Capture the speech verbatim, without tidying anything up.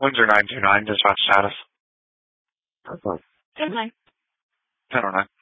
Windsor nine two nine, dispatch status. Okay. Ten nine. ten oh nine.